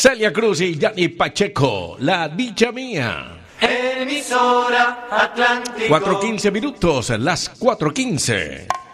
Celia Cruz y Yanni Pacheco, La Dicha Mía. Emisora Atlántico. 4:15 minutos, las 4:15.